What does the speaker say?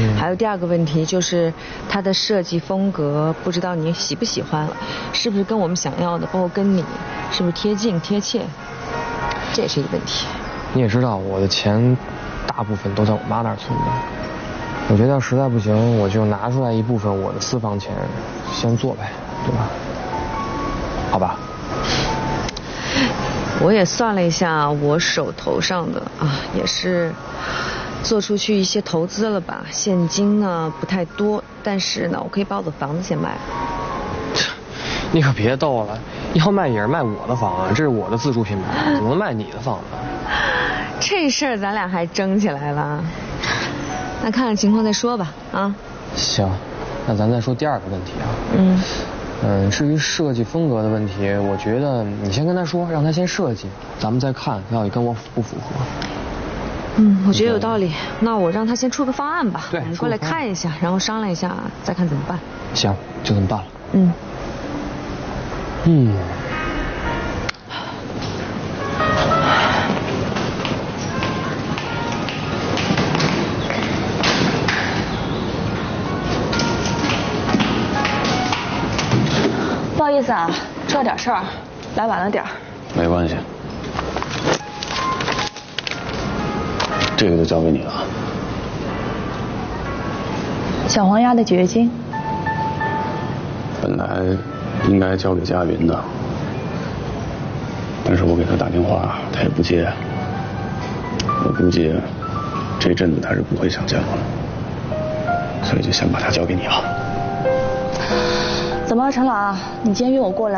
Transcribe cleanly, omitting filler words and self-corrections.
还有第二个问题就是它的设计风格，不知道你喜不喜欢，是不是跟我们想要的，包括跟你是不是贴近贴切，这也是一个问题。 你也知道，我的钱大部分都在我妈那儿存着。我觉得要实在不行，我就拿出来一部分我的私房钱，先做呗，对吧？好吧。 我也算了一下，我手头上的也是做出去一些投资了吧，现金呢不太多，但是呢，我可以把我的房子先卖了。 你可别逗了，要卖也是卖我的房啊，这是我的自主品牌，怎么能卖你的房子？ 这事儿咱俩还争起来了，那看看情况再说吧啊。 行，那咱再说第二个问题啊。至于设计风格的问题，我觉得你先跟他说，让他先设计，咱们再看到底跟我符不符合。 我觉得有道理。那我让他先出个方案吧， 对， 我们过来看一下，然后商量一下，再看怎么办。 行，就这么办了。 不好意思啊，出了点事儿，来晚了点儿。 没关系，这个就交给你了。 小黄鸭的解约金， 本来应该交给佳云的，但是我给他打电话，他也不接。我估计这阵子他是不会想见我了，所以就先把它交给你了。 怎么，陈老，你今天约我过来？